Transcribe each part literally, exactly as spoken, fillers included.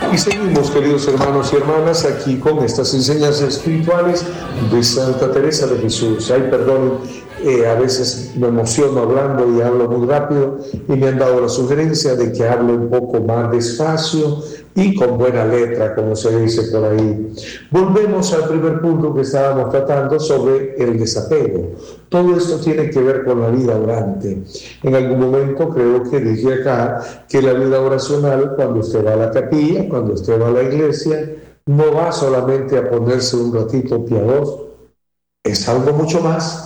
Y seguimos, queridos hermanos y hermanas, aquí con estas enseñanzas espirituales de Santa Teresa de Jesús. Ay, perdón, eh, a veces me emociono hablando y hablo muy rápido y me han dado la sugerencia de que hable un poco más despacio y con buena letra, como se dice por ahí. Volvemos al primer punto que estábamos tratando sobre el desapego. Todo esto tiene que ver con la vida orante. En algún momento creo que dije acá que la vida oracional, cuando usted va a la capilla, cuando usted va a la iglesia, no va solamente a ponerse un ratito piadoso, es algo mucho más.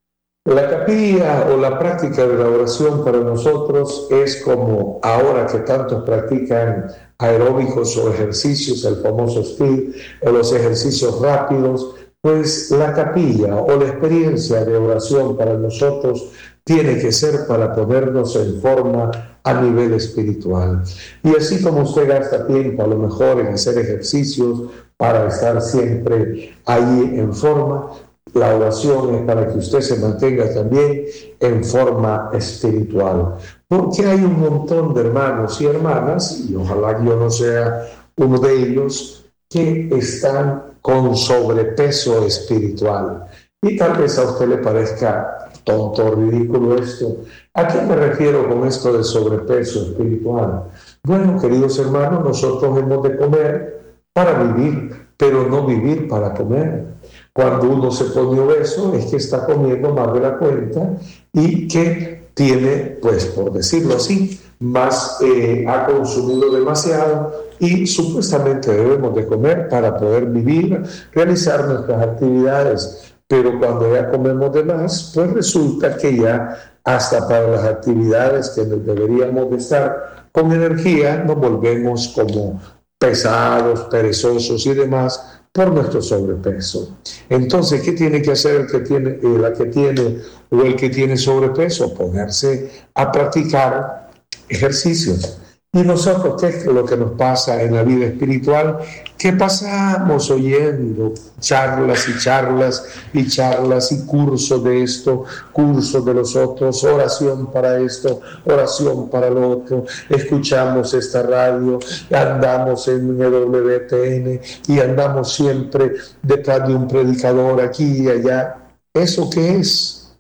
La capilla o la práctica de la oración para nosotros es como ahora que tantos practican aeróbicos o ejercicios, el famoso speed, o los ejercicios rápidos, pues la capilla o la experiencia de oración para nosotros tiene que ser para ponernos en forma a nivel espiritual. Y así como usted gasta tiempo a lo mejor en hacer ejercicios para estar siempre ahí en forma, la oración es para que usted se mantenga también en forma espiritual. Porque hay un montón de hermanos y hermanas, y ojalá yo no sea uno de ellos, que están con sobrepeso espiritual. Y tal vez a usted le parezca tonto o ridículo esto. ¿A qué me refiero con esto de sobrepeso espiritual? Bueno, queridos hermanos, nosotros hemos de comer para vivir, pero no vivir para comer. Cuando uno se pone obeso es que está comiendo más de la cuenta y que tiene, pues por decirlo así, más eh, ha consumido demasiado y supuestamente debemos de comer para poder vivir, realizar nuestras actividades. Pero cuando ya comemos de más, pues resulta que ya hasta para las actividades que deberíamos de estar con energía, nos volvemos como pesados, perezosos y demás por nuestro sobrepeso. Entonces, ¿qué tiene que hacer el que tiene, eh, la que tiene o el que tiene sobrepeso? Ponerse a practicar ejercicios. Y nosotros, ¿qué es lo que nos pasa en la vida espiritual? Que pasamos oyendo charlas y charlas y charlas y cursos de esto, cursos de los otros, oración para esto, oración para lo otro. Escuchamos esta radio, andamos en W T N y andamos siempre detrás de un predicador aquí y allá. ¿Eso qué es?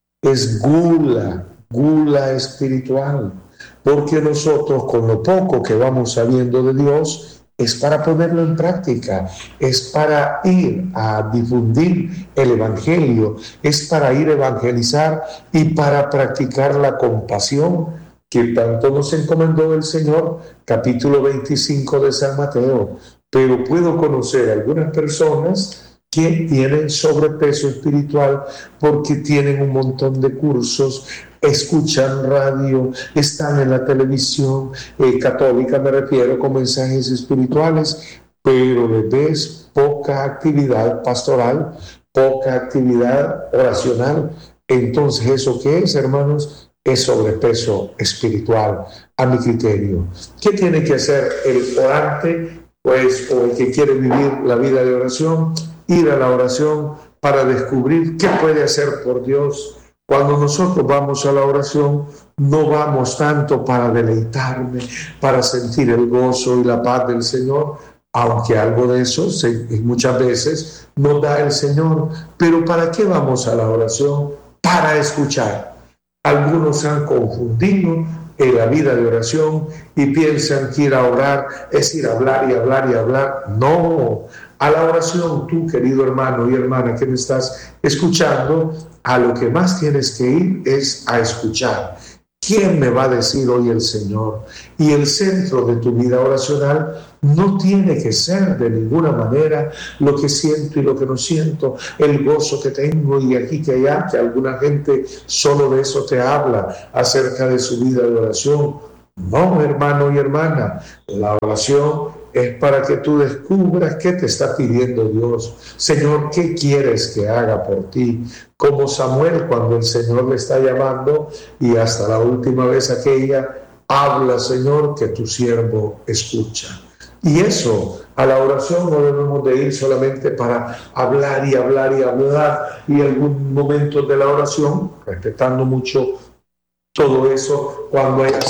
Es gula, gula espiritual. Porque nosotros con lo poco que vamos sabiendo de Dios es para ponerlo en práctica, es para ir a difundir el Evangelio, es para ir a evangelizar y para practicar la compasión que tanto nos encomendó el Señor, capítulo veinticinco de San Mateo. Pero puedo conocer algunas personas que tienen sobrepeso espiritual porque tienen un montón de cursos, escuchan radio, están en la televisión eh, católica, me refiero, con mensajes espirituales, pero les ves poca actividad pastoral, poca actividad oracional. Entonces, ¿eso qué es, hermanos? Es sobrepeso espiritual, a mi criterio. ¿Qué tiene que hacer el orante? Pues, o el que quiere vivir la vida de oración, ir a la oración para descubrir qué puede hacer por Dios. Cuando nosotros vamos a la oración, no vamos tanto para deleitarme, para sentir el gozo y la paz del Señor, aunque algo de eso se, muchas veces nos da el Señor. Pero ¿para qué vamos a la oración? Para escuchar. Algunos se han confundido en la vida de oración y piensan que ir a orar es ir a hablar y hablar y hablar. No, a la oración, tú, querido hermano y hermana que me estás escuchando, a lo que más tienes que ir es a escuchar. ¿Quién me va a decir hoy el Señor? Y el centro de tu vida oracional no tiene que ser de ninguna manera lo que siento y lo que no siento, el gozo que tengo y aquí que allá, que alguna gente solo de eso te habla acerca de su vida de oración. No, hermano y hermana, la oración es para que tú descubras qué te está pidiendo Dios. Señor, ¿qué quieres que haga por ti? Como Samuel cuando el Señor le está llamando y hasta la última vez aquella, habla, Señor, que tu siervo escucha. Y eso, a la oración no debemos de ir solamente para hablar y hablar y hablar y en algún momento de la oración, respetando mucho todo eso, cuando hay asamblea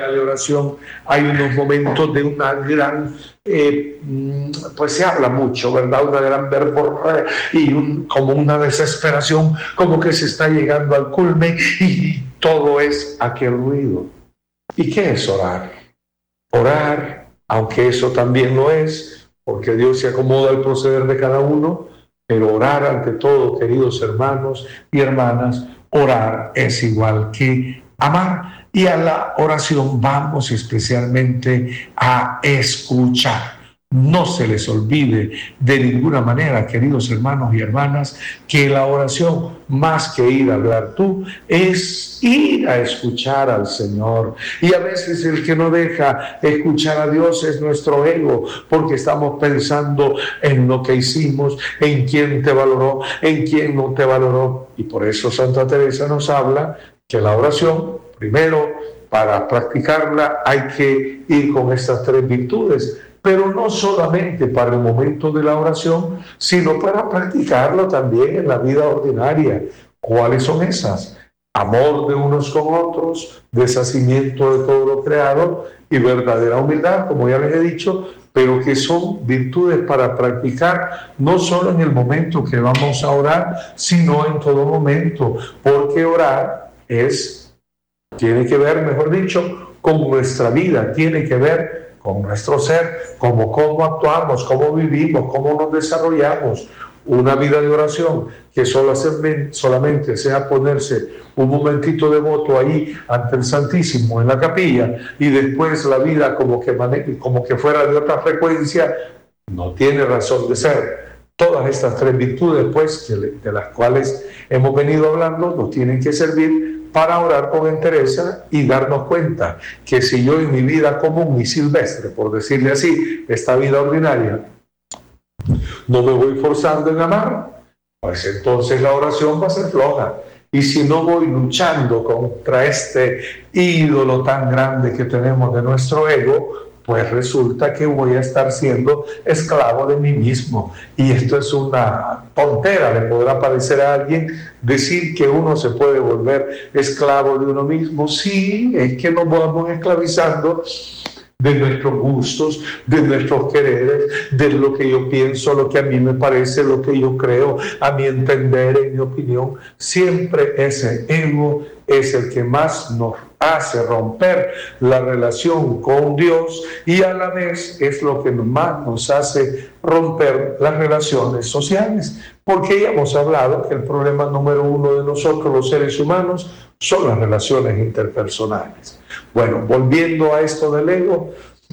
vida de oración hay unos momentos de una gran, eh, pues se habla mucho, ¿verdad? Una gran verborrea y un, como una desesperación, como que se está llegando al culmen y todo es aquel ruido. ¿Y qué es orar? Orar, aunque eso también lo es, porque Dios se acomoda al proceder de cada uno, pero orar ante todo, queridos hermanos y hermanas, orar es igual que amar. Y a la oración vamos especialmente a escuchar. No se les olvide de ninguna manera, queridos hermanos y hermanas, que la oración, más que ir a hablar tú, es ir a escuchar al Señor. Y a veces el que no deja escuchar a Dios es nuestro ego, porque estamos pensando en lo que hicimos, en quién te valoró, en quién no te valoró. Y por eso Santa Teresa nos habla que la oración, primero, para practicarla hay que ir con estas tres virtudes, pero no solamente para el momento de la oración, sino para practicarlo también en la vida ordinaria. ¿Cuáles son esas? Amor de unos con otros, deshacimiento de todo lo creado y verdadera humildad, como ya les he dicho, pero que son virtudes para practicar no solo en el momento que vamos a orar, sino en todo momento, porque orar es, tiene que ver, mejor dicho, con nuestra vida, tiene que ver con nuestro ser, como cómo actuamos, cómo vivimos, cómo nos desarrollamos. Una vida de oración que solamente sea ponerse un momentito de voto ahí ante el Santísimo en la capilla y después la vida como que, como que fuera de otra frecuencia, no tiene razón de ser. Todas estas tres virtudes, pues, de las cuales hemos venido hablando, nos tienen que servir para orar con entereza y darnos cuenta que si yo en mi vida común y silvestre, por decirle así, esta vida ordinaria, no me voy forzando en amar, pues entonces la oración va a ser floja. Y si no voy luchando contra este ídolo tan grande que tenemos de nuestro ego, pues resulta que voy a estar siendo esclavo de mí mismo. Y esto es una tontera, le podrá parecer a alguien decir que uno se puede volver esclavo de uno mismo. Sí, es que nos vamos esclavizando de nuestros gustos, de nuestros quereres, de lo que yo pienso, lo que a mí me parece, lo que yo creo, a mi entender, en mi opinión. Siempre ese ego es el que más nos hace romper la relación con Dios y a la vez es lo que más nos hace romper las relaciones sociales, porque ya hemos hablado que el problema número uno de nosotros los seres humanos son las relaciones interpersonales. Bueno, volviendo a esto del ego,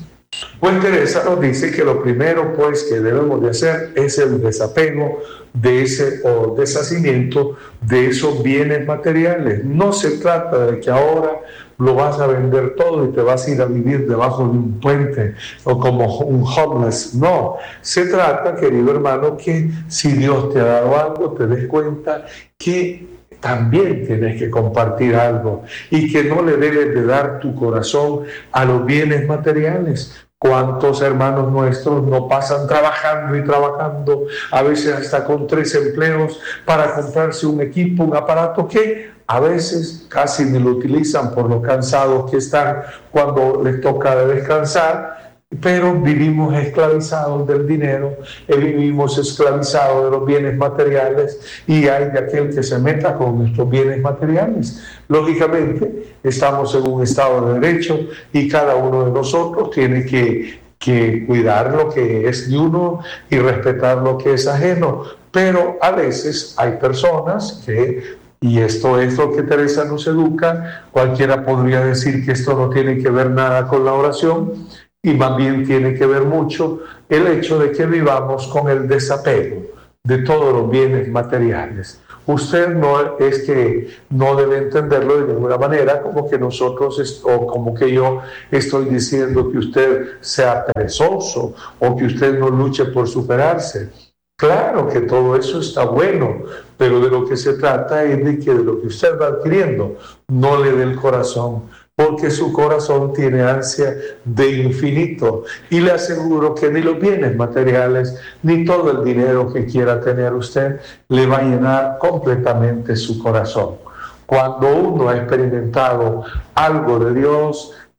pues Teresa nos dice que lo primero pues que debemos de hacer es el desapego de ese o deshacimiento de esos bienes materiales. No se trata de que ahora lo vas a vender todo y te vas a ir a vivir debajo de un puente o como un homeless. No, se trata, querido hermano, que si Dios te ha dado algo, te des cuenta que también tienes que compartir algo y que no le debes de dar tu corazón a los bienes materiales. ¿Cuántos hermanos nuestros no pasan trabajando y trabajando, a veces hasta con tres empleos, para comprarse un equipo, un aparato que a veces casi ni lo utilizan por lo cansados que están cuando les toca descansar? Pero vivimos esclavizados del dinero, eh, vivimos esclavizados de los bienes materiales y hay de aquel que se meta con nuestros bienes materiales. Lógicamente, estamos en un Estado de Derecho y cada uno de nosotros tiene que, que cuidar lo que es de uno y respetar lo que es ajeno. Pero a veces hay personas que... Y esto es lo que Teresa nos educa. Cualquiera podría decir que esto no tiene que ver nada con la oración y más bien tiene que ver mucho el hecho de que vivamos con el desapego de todos los bienes materiales. Usted no es que no debe entenderlo de ninguna manera como que nosotros o como que yo estoy diciendo que usted sea perezoso o que usted no luche por superarse. Claro que todo eso está bueno, pero de lo que se trata es de que de lo que usted va adquiriendo no le dé el corazón, porque su corazón tiene ansia de infinito. Y le aseguro que ni los bienes materiales, ni todo el dinero que quiera tener usted, le va a llenar completamente su corazón. Cuando uno ha experimentado algo de Dios,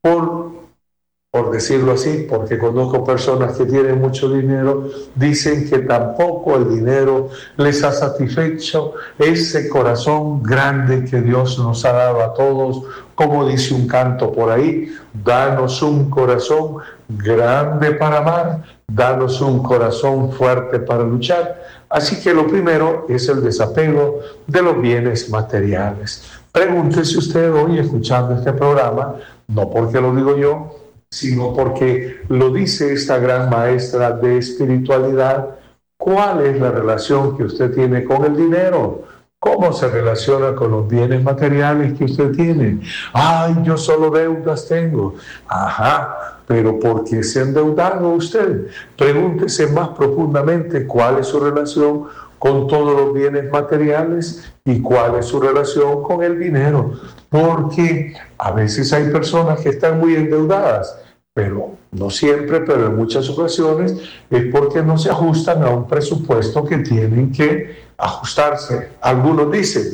por, por decirlo así, porque conozco personas que tienen mucho dinero, dicen que tampoco el dinero les ha satisfecho ese corazón grande que Dios nos ha dado a todos, como dice un canto por ahí: danos un corazón grande para amar, danos un corazón fuerte para luchar. Así que lo primero es el desapego de los bienes materiales. Pregúntese usted hoy, escuchando este programa, no porque lo digo yo, sino porque lo dice esta gran maestra de espiritualidad, ¿cuál es la relación que usted tiene con el dinero? ¿Cómo se relaciona con los bienes materiales que usted tiene? Ay, yo solo deudas tengo. Ajá, pero ¿por qué se ha endeudado usted? Pregúntese más profundamente cuál es su relación con todos los bienes materiales y cuál es su relación con el dinero. Porque a veces hay personas que están muy endeudadas, pero no siempre, pero en muchas ocasiones es porque no se ajustan a un presupuesto que tienen que ajustarse. Algunos dicen: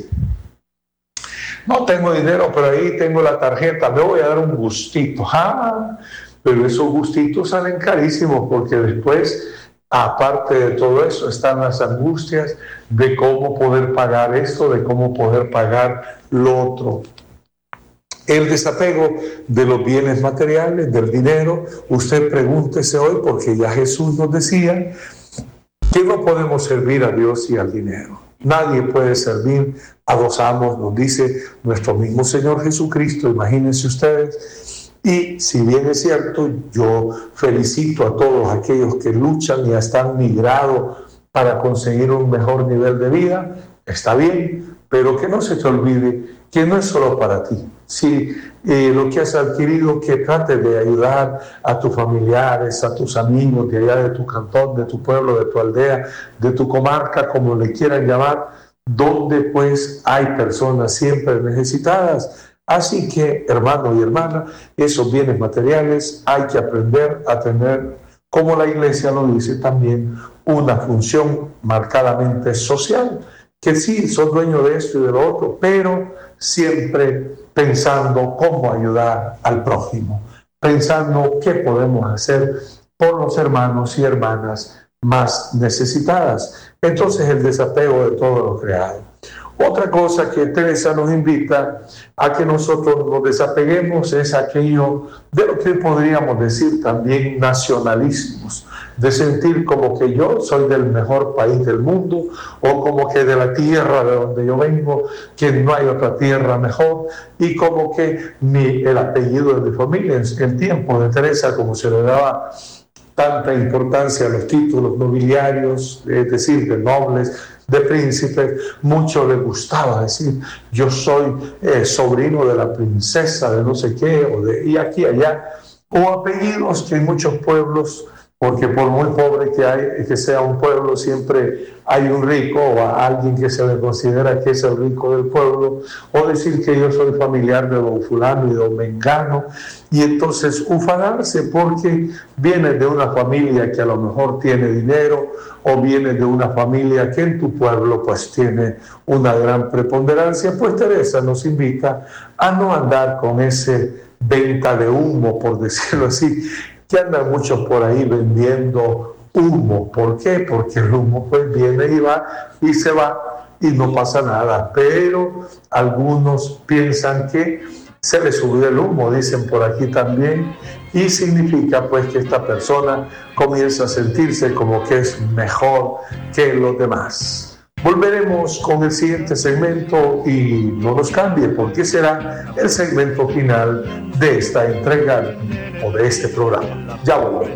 no tengo dinero, pero ahí tengo la tarjeta, me voy a dar un gustito. Ah, pero esos gustitos salen carísimos, porque después, aparte de todo eso, están las angustias de cómo poder pagar esto, de cómo poder pagar lo otro. El desapego de los bienes materiales, del dinero, usted pregúntese hoy, porque ya Jesús nos decía que no podemos servir a Dios y al dinero. Nadie puede servir a dos amos, nos dice nuestro mismo Señor Jesucristo, imagínense ustedes. Y si bien es cierto, yo felicito a todos aquellos que luchan y están migrando para conseguir un mejor nivel de vida, está bien, pero que no se te olvide que no es solo para ti. Si eh, lo que has adquirido, que trate de ayudar a tus familiares, a tus amigos de allá de tu cantón, de tu pueblo, de tu aldea, de tu comarca, como le quieran llamar, donde pues hay personas siempre necesitadas. Así que, hermano y hermana, esos bienes materiales hay que aprender a tener, como la Iglesia lo dice también, una función marcadamente social, que sí, son dueños de esto y de lo otro, pero siempre pensando cómo ayudar al prójimo, pensando qué podemos hacer por los hermanos y hermanas más necesitadas. Entonces, el desapego de todo lo creado. Otra cosa que Teresa nos invita a que nosotros nos desapeguemos es aquello de lo que podríamos decir también nacionalismos, de sentir como que yo soy del mejor país del mundo, o como que de la tierra de donde yo vengo, que no hay otra tierra mejor, y como que mi, el apellido de mi familia, en el tiempo de Teresa, como se le daba tanta importancia a los títulos nobiliarios, es decir, de nobles, de príncipes, mucho les gustaba decir: yo soy eh, sobrino de la princesa de no sé qué, o de y aquí allá, o apellidos que en muchos pueblos, porque por muy pobre que, hay, que sea un pueblo, siempre hay un rico o a alguien que se le considera que es el rico del pueblo, o decir que yo soy familiar de don fulano y don mengano, y entonces ufanarse porque viene de una familia que a lo mejor tiene dinero, o viene de una familia que en tu pueblo pues tiene una gran preponderancia. Pues Teresa nos invita a no andar con ese venta de humo, por decirlo así, que andan muchos por ahí vendiendo humo. ¿Por qué? Porque el humo pues viene y va y se va y no pasa nada. Pero algunos piensan que se les subió el humo, dicen por aquí también, y significa pues que esta persona comienza a sentirse como que es mejor que los demás. Volveremos con el siguiente segmento y no nos cambie, porque será el segmento final de esta entrega o de este programa. Ya volvemos.